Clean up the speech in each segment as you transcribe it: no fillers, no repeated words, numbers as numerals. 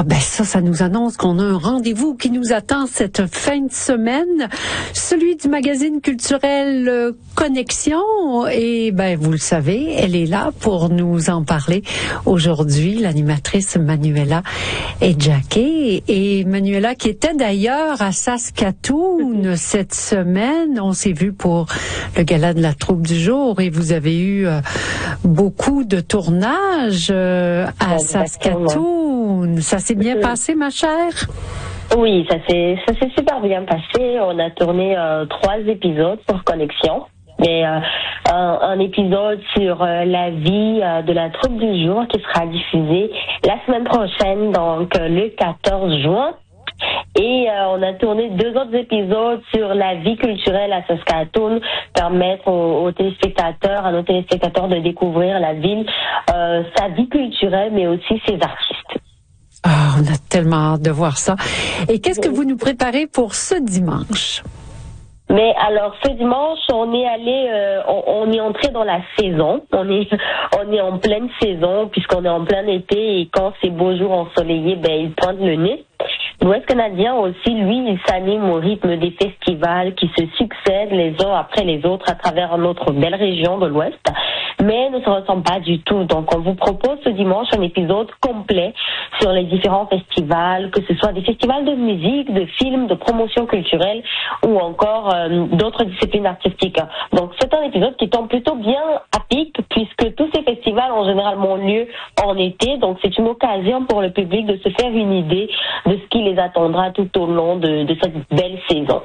Ah ben ça nous annonce qu'on a un rendez-vous qui nous attend cette fin de semaine, celui du magazine culturel Connexion. Et ben vous le savez, elle est là pour nous en parler aujourd'hui, l'animatrice Manuela Edjaké. Et Manuela qui était d'ailleurs à Saskatoon cette semaine. On s'est vu pour le gala de la troupe du jour et vous avez eu beaucoup de tournages à Saskatoon. Ça s'est bien passé, ma chère? Oui, ça s'est super bien passé. On a tourné 3 épisodes pour Connexion. Mais un épisode sur la vie de la troupe du jour qui sera diffusé la semaine prochaine, donc le 14 juin. Et on a tourné 2 autres épisodes sur la vie culturelle à Saskatoon, permettre aux téléspectateurs, à nos téléspectateurs de découvrir la ville, sa vie culturelle, mais aussi ses artistes. Ah, on a tellement hâte de voir ça. Et qu'est-ce que vous nous préparez pour ce dimanche? Mais alors ce dimanche, on est allé, on est entré dans la saison. On est en pleine saison puisqu'on est en plein été et quand c'est beaux jours ensoleillés, ben il pointe le nez. L'Ouest canadien aussi, lui, il s'anime au rythme des festivals qui se succèdent les uns après les autres à travers notre belle région de l'Ouest, mais ne se ressemblent pas du tout. Donc, on vous propose ce dimanche un épisode complet sur les différents festivals, que ce soit des festivals de musique, de films, de promotion culturelle ou encore d'autres disciplines artistiques. Donc, c'est un épisode qui tombe plutôt bien à pic puisque tous ces festivals ont généralement lieu en été. Donc, c'est une occasion pour le public de se faire une idée de ce qui les attendra tout au long de cette belle saison.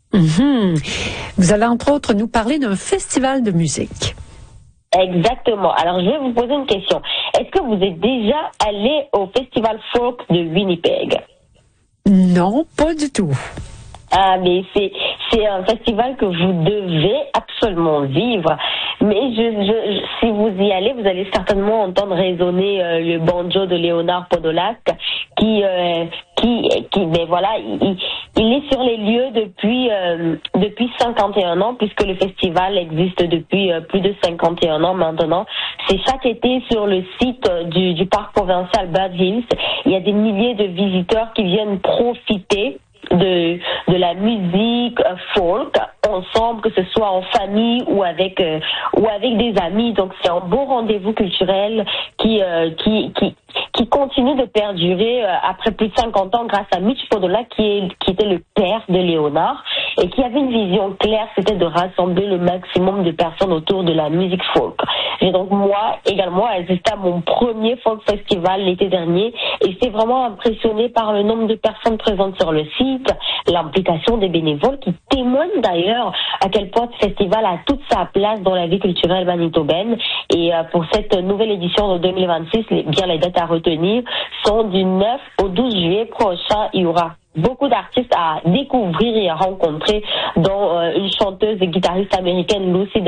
Vous allez entre autres nous parler d'un festival de musique. Exactement. Alors, je vais vous poser une question. Est-ce que vous êtes déjà allé au festival folk de Winnipeg? Non, pas du tout. Ah, mais c'est un festival que vous devez absolument vivre. Mais si vous y allez, vous allez certainement entendre résonner le banjo de Léonard Podolak, qui ben voilà, il est sur les lieux depuis 51 ans, puisque le festival existe depuis plus de 51 ans maintenant. C'est chaque été sur le site du parc provincial Bad Hills. Il y a des milliers de visiteurs qui viennent profiter de la musique folk ensemble, que ce soit en famille ou avec des amis. Donc c'est un beau rendez-vous culturel qui continue de perdurer après plus de 50 ans grâce à Mitch Podolak qui était le père de Léonard et qui avait une vision claire, c'était de rassembler le maximum de personnes autour de la musique folk. J'ai donc moi également assisté à mon premier folk festival l'été dernier et j'étais vraiment impressionnée par le nombre de personnes présentes sur le site, l'implication des bénévoles qui témoignent d'ailleurs à quel point ce festival a toute sa place dans la vie culturelle manitobaine. Et pour cette nouvelle édition de 2026, les dates à retenir sont du 9 au 12 juillet prochain. Il y aura beaucoup d'artistes à découvrir et à rencontrer, dont une chanteuse et guitariste américaine, Lucy